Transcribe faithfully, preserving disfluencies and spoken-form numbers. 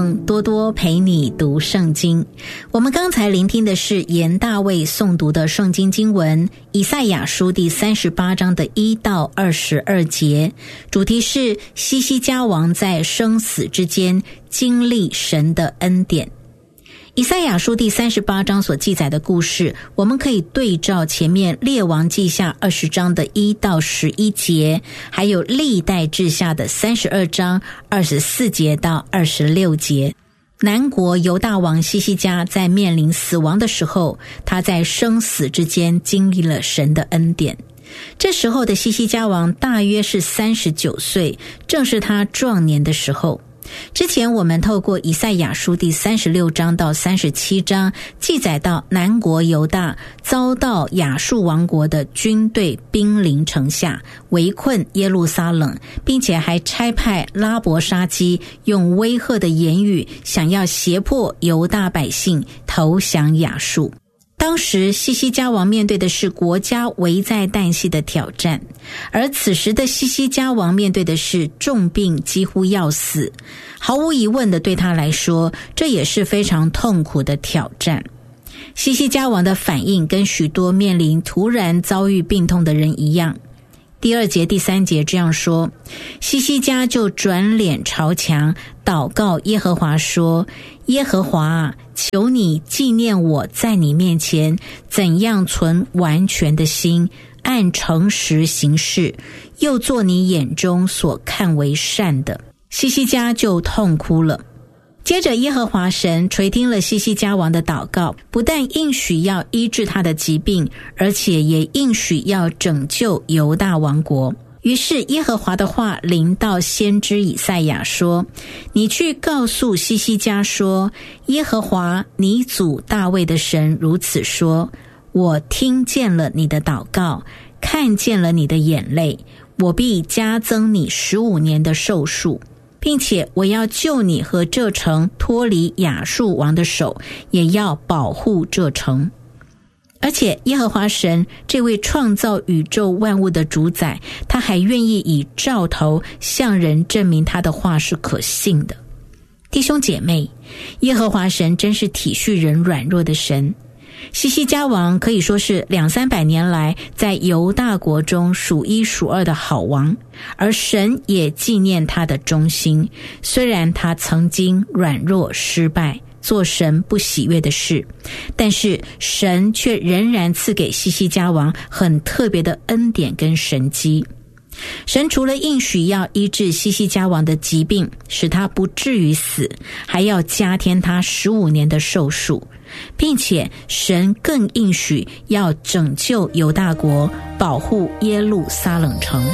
望多多陪你读圣经。我们刚才聆听的是严大卫诵读的圣经经文，以赛亚书第三十八章的一到二十二节，主题是西西家王在生死之间经历神的恩典。以赛亚书第三十八章所记载的故事，我们可以对照前面列王记下二十章的一到十一节，还有历代志下的三十二章二十四节到二十六节。南国犹大王西西家在面临死亡的时候，他在生死之间经历了神的恩典。这时候的西西家王大约是三十九岁，正是他壮年的时候。之前我们透过以赛亚书第三十六章到三十七章记载到南国犹大遭到亚述王国的军队兵临城下，围困耶路撒冷，并且还差派拉伯沙基用威吓的言语想要胁迫犹大百姓投降亚述。当时西西家王面对的是国家危在旦夕的挑战，而此时的西西家王面对的是重病，几乎要死。毫无疑问的，对他来说，这也是非常痛苦的挑战。西西家王的反应跟许多面临突然遭遇病痛的人一样。第二节第三节这样说，西西家就转脸朝墙，祷告耶和华说，耶和华啊，求你纪念我在你面前怎样存完全的心，按诚实行事，又做你眼中所看为善的。西西家就痛哭了。接着耶和华神垂听了西西家王的祷告，不但应许要医治他的疾病，而且也应许要拯救犹大王国。于是耶和华的话临到先知以赛亚说，你去告诉西西家说，耶和华你祖大卫的神如此说，我听见了你的祷告，看见了你的眼泪，我必加增你十五年的寿数，并且我要救你和这城脱离亚述王的手，也要保护这城。而且耶和华神这位创造宇宙万物的主宰，他还愿意以兆头向人证明他的话是可信的。弟兄姐妹，耶和华神真是体恤人软弱的神。西西家王可以说是两三百年来在犹大国中数一数二的好王，而神也纪念他的忠心。虽然他曾经软弱失败，做神不喜悦的事，但是神却仍然赐给西西家王很特别的恩典跟神迹。神除了应许要医治西西家王的疾病，使他不至于死，还要加添他十五年的寿数，并且神更应许要拯救犹大国，保护耶路撒冷城。